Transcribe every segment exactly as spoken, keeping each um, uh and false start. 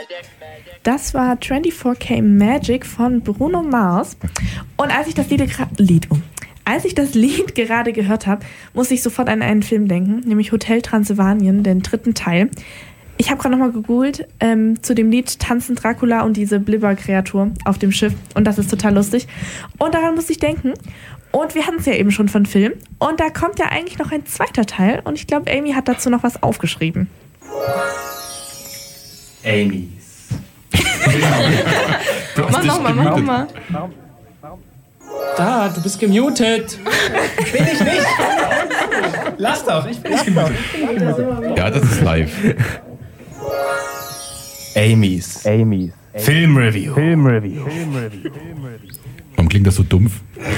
Das war vierundzwanzig K Magic von Bruno Mars. Und als ich das Lied, Lied oh, als ich das Lied gerade gehört habe, musste ich sofort an einen Film denken, nämlich Hotel Transylvanien, den dritten Teil. Ich habe gerade nochmal gegoogelt ähm, zu dem Lied Tanzen Dracula und diese Blibber-Kreatur auf dem Schiff. Und das ist total lustig. Und daran musste ich denken. Und wir hatten es ja eben schon von Film. Und da kommt ja eigentlich noch ein zweiter Teil. Und ich glaube, Amy hat dazu noch was aufgeschrieben. Amy's. Mach nochmal, mach nochmal. Da, du bist gemutet. Bin ich nicht. Lass doch, ich bin nicht gemutet. Ja, das ist live. Amy's. Amy's. Filmreview. Filmreview. Warum klingt das so dumpf?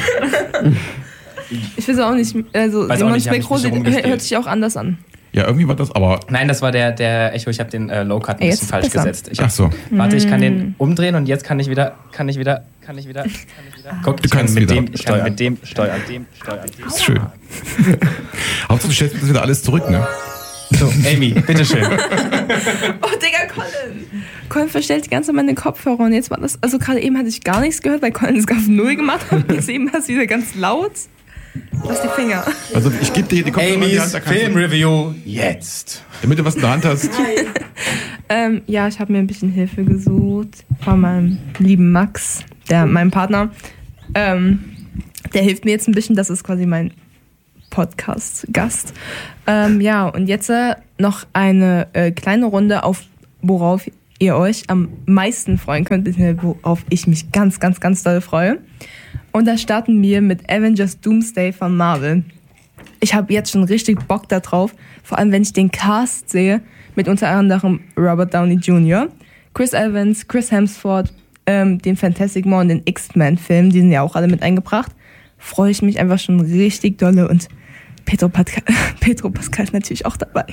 Ich weiß auch nicht, also Weiß auch Simon nicht, hab ich Speckro nicht so rumgespielt. hört sich auch anders an. Ja, irgendwie war das, aber... Nein, das war der, der Echo. Ich habe den äh, Low-Cut ein Jetzt bisschen falsch besser. gesetzt. Ich Ach so. Warte, ich kann den umdrehen und jetzt kann ich wieder, kann ich wieder, kann ich wieder, kann ich wieder. Guck, Du ich kann kannst mit wieder dem, ich kann steuern. mit dem steuern, dem steuern. Dem. Das ist schön. Hauptsache, du stellst mir das wieder alles zurück, ne? So, Amy, bitteschön. Oh, Digga, Colin. Colin verstellt die ganze Zeit meine Kopfhörer und jetzt war das, also gerade eben hatte ich gar nichts gehört, weil Colin es auf Null gemacht hat. Jetzt eben war es wieder ganz laut. Lass die Finger. Also ich gebe dir die Kopfhörer in die Amy's Hand, da kannst du, Filmreview jetzt. damit du was in der Hand hast. Ähm, ja, ich habe mir ein bisschen Hilfe gesucht von meinem lieben Max, der mein Partner. Ähm, der hilft mir jetzt ein bisschen, das ist quasi mein Podcast-Gast. Ähm, ja, und jetzt äh, noch eine äh, kleine Runde, auf worauf ihr euch am meisten freuen könnt, beziehungsweise worauf ich mich ganz, ganz, ganz doll freue. Und da starten wir mit Avengers Doomsday von Marvel. Ich habe jetzt schon richtig Bock da drauf, vor allem wenn ich den Cast sehe, mit unter anderem Robert Downey Junior, Chris Evans, Chris Hemsworth, ähm, den Fantastic Four und den X-Men-Film, die sind ja auch alle mit eingebracht, freue ich mich einfach schon richtig dolle und Pedro Pascal, Pedro Pascal ist natürlich auch dabei.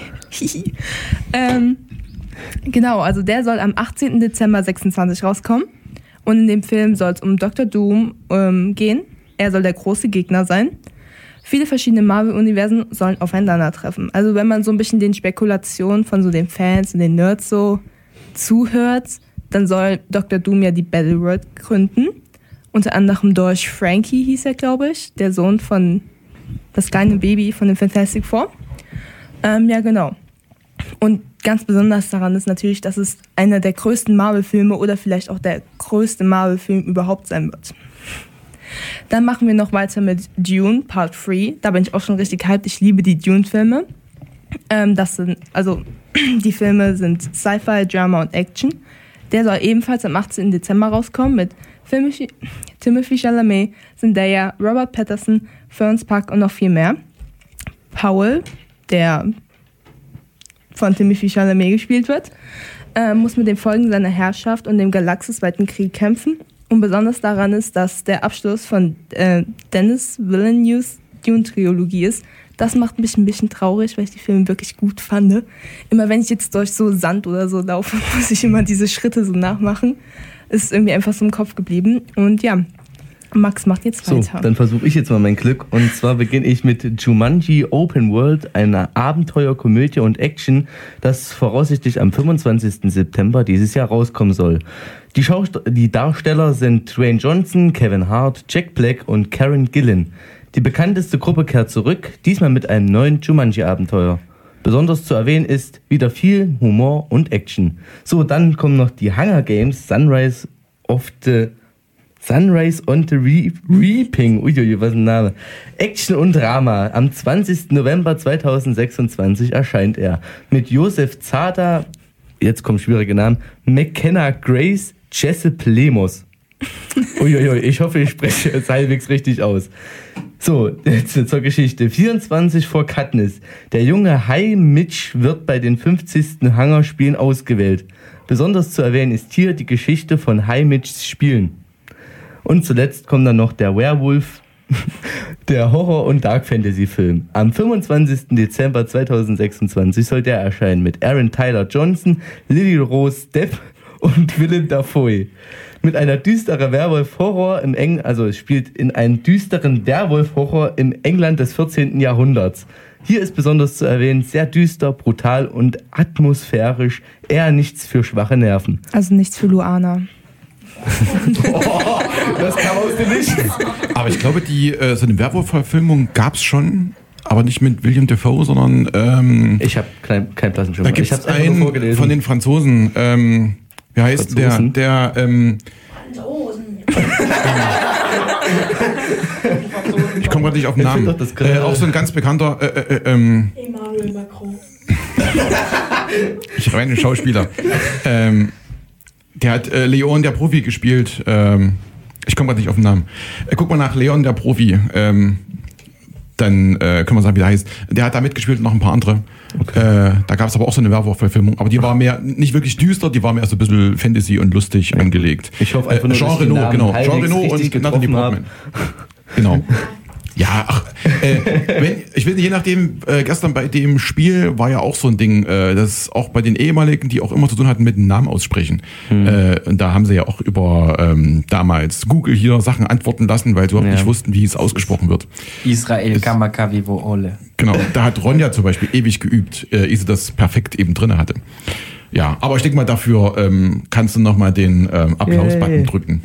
ähm, genau, also der soll am achtzehnten Dezember sechsundzwanzig rauskommen. Und in dem Film soll es um Doktor Doom ähm, gehen. Er soll der große Gegner sein. Viele verschiedene Marvel-Universen sollen aufeinandertreffen. Also wenn man so ein bisschen den Spekulationen von so den Fans und den Nerds so zuhört, dann soll Doktor Doom ja die Battleworld gründen. Unter anderem durch Frankie hieß er, glaube ich, der Sohn von das kleine Baby von den Fantastic Four. Ähm, ja, genau. Und ganz besonders daran ist natürlich, dass es einer der größten Marvel-Filme oder vielleicht auch der größte Marvel-Film überhaupt sein wird. Dann machen wir noch weiter mit Dune Part drei. Da bin ich auch schon richtig hyped. Ich liebe die Dune-Filme. Ähm, das sind, also die Filme sind Sci-Fi, Drama und Action. Der soll ebenfalls am achtzehnten Dezember rauskommen mit Timothy, Timothy Chalamet, Zendaya, Robert Pattinson, Florence Pugh und noch viel mehr. Paul, der von Timothy Chalamet gespielt wird, äh, muss mit den Folgen seiner Herrschaft und dem galaxisweiten Krieg kämpfen. Und besonders daran ist, dass der Abschluss von äh, Denis Villeneuve's Dune-Trilogie ist. Das macht mich ein bisschen traurig, weil ich die Filme wirklich gut fand. Immer wenn ich jetzt durch so Sand oder so laufe, muss ich immer diese Schritte so nachmachen. Ist irgendwie einfach so im Kopf geblieben. Und ja, Max macht jetzt So, weiter. dann versuche ich jetzt mal mein Glück. Und zwar beginne ich mit Jumanji Open World, einer Abenteuer, Komödie und Action, das voraussichtlich am fünfundzwanzigsten September dieses Jahr rauskommen soll. Die, Schaust- die Darsteller sind Dwayne Johnson, Kevin Hart, Jack Black und Karen Gillan. Die bekannteste Gruppe kehrt zurück, diesmal mit einem neuen Jumanji-Abenteuer. Besonders zu erwähnen ist wieder viel Humor und Action. So, dann kommen noch die Hunger Games, Sunrise of the... Sunrise on the Re- Reaping, uiuiui, was ein Name. Action und Drama. Am zwanzigsten November zweitausendsechsundzwanzig erscheint er. Mit Josef Zada, jetzt kommen schwierige Namen, McKenna Grace, Jesse Plemos. Uiuiui, ich hoffe, ich spreche es halbwegs richtig aus. So, jetzt zur Geschichte. vierundzwanzig vor Katniss. Der junge High Mitch wird bei den fünfzigsten Hunger-Spielen ausgewählt. Besonders zu erwähnen ist hier die Geschichte von High Mitchs Spielen. Und zuletzt kommt dann noch der Werewolf, der Horror- und Dark-Fantasy-Film. Am fünfundzwanzigsten Dezember zweitausendsechsundzwanzig soll der erscheinen mit Aaron Tyler Johnson, Lily Rose Depp und Willem Dafoe. Mit einer düsteren Werwolf-Horror im Eng, also es spielt in einem düsteren Werwolf-Horror im England des vierzehnten Jahrhunderts. Hier ist besonders zu erwähnen, sehr düster, brutal und atmosphärisch, eher nichts für schwache Nerven. Also nichts für Luana. Oh, das kam aus dem Nichts. Aber ich glaube, die, äh, so eine Werwolf-Verfilmung gab es schon, aber nicht mit William Dafoe, sondern ähm, Ich habe kein, kein Plattenschirm. da gibt Ich es habe einfach nur einen vorgelesen. von den Franzosen. Ähm, wie heißt Franzosen? der? Der, ähm, ich komme gerade nicht auf den Jetzt Namen. wird doch das Äh, Grill. auch so ein ganz bekannter, äh, äh, ähm, Emmanuel Macron. ich meine Schauspieler. ähm, der hat äh, Leon der Profi gespielt. Ähm, ich komme gerade nicht auf den Namen. Äh, guck mal nach Leon der Profi. Ähm, dann äh, können wir sagen, wie der heißt. Der hat da mitgespielt und noch ein paar andere. Okay. Äh, da gab es aber auch so eine Werwolf-Verfilmung. Aber die war mehr, nicht wirklich düster, die war mehr so ein bisschen Fantasy und lustig angelegt. Ich hoffe einfach nur, äh, Jean dass die Reno, Namen genau. Jean halbwegs Reno richtig und Natalie getroffen Portman. Genau. Ja, ach, äh, wenn, ich will je nachdem, äh, gestern bei dem Spiel war ja auch so ein Ding, äh, das auch bei den ehemaligen, die auch immer zu tun hatten mit dem Namen aussprechen. Hm. Äh, und da haben sie ja auch über ähm, damals Google hier Sachen antworten lassen, weil sie überhaupt Ja. nicht wussten, wie es ausgesprochen wird. Israel Kamakavivo Ole. Genau, da hat Ronja zum Beispiel ewig geübt, äh, ehe sie das perfekt eben drin hatte. Ja, aber ich denke mal, dafür ähm, kannst du nochmal den ähm, Applaus-Button Yay. drücken.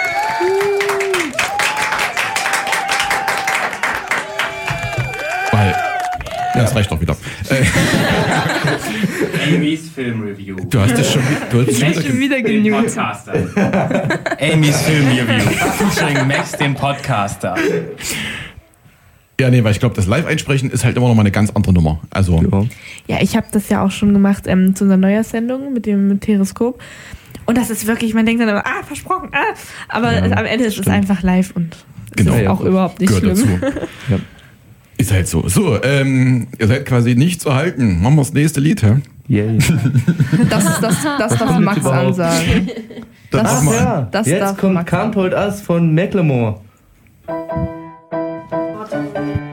Weil, ja, das reicht doch wieder. Äh, Amy's Film Review. du hast das schon, du hast das schon wieder Schon wieder Den genügt. Podcaster. Amy's Film Review. Featuring Max, den Podcaster. Ja, nee, weil ich glaube, das Live-Einsprechen ist halt immer noch mal eine ganz andere Nummer. Also, Ja. Ja, ich habe das ja auch schon gemacht ähm, zu unserer Neujahrssendung mit dem Periskop. Und das ist wirklich, man denkt dann immer, ah, versprochen, ah. Aber Ja, am Ende ist es stimmt. einfach live und Genau. ist Ja, auch gut. überhaupt nicht gehört schlimm. dazu. Ja. Ist halt so. So, ähm, ihr seid quasi nicht zu halten. Machen wir das nächste Lied, hä? Yay. Das, das, das darf kommt Max jetzt überhaupt? ansagen. Dann Das- machen wir- Ja, das jetzt darf kommt Max Can't Hold Us von Macklemore. Warte.